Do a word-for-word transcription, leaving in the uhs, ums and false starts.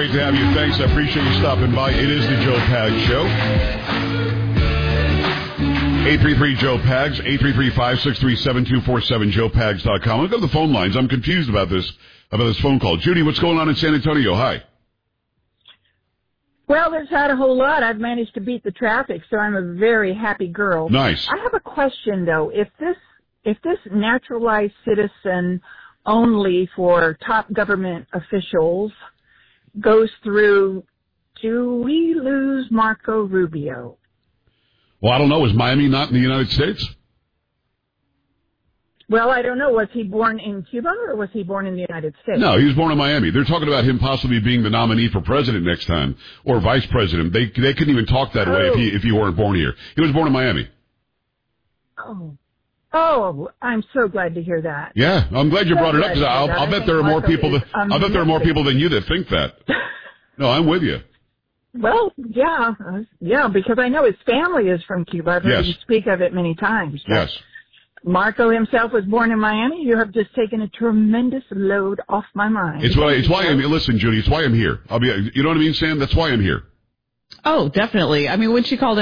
great to have you. Thanks. I appreciate you stopping by. It is the Joe Pags Show. eight three three Joe Pags, eight three three, five six three, seven two four seven, joe pags dot com. Look at the phone lines. I'm confused about this, about this phone call. Judy, what's going on in San Antonio? Hi. Well, there's not a whole lot. I've managed to beat the traffic, so I'm a very happy girl. Nice. I have a question, though. If this if this naturalized citizen only for top government officials goes through, do we lose Marco Rubio? Well, I don't know. Is Miami not in the United States? Well, I don't know. Was he born in Cuba or was he born in the United States? No, he was born in Miami. They're talking about him possibly being the nominee for president next time, or vice president. They they couldn't even talk that oh. way if he if he weren't born here. He was born in Miami. Oh, oh, I'm so glad to hear that. Yeah, I'm glad you so brought it up because I'll, I'll bet there are more people. That, I'll bet there are more people than you that think that. No, I'm with you. Well, yeah, uh, yeah, because I know his family is from Cuba. I've heard yes. him speak of it many times. Yes. Marco himself was born in Miami. You have just taken a tremendous load off my mind. It's why. It's why I'm. Listen, Judy. It's why I'm here. I'll be. You know what I mean, Sam? That's why I'm here. Oh, definitely. I mean, when she called in.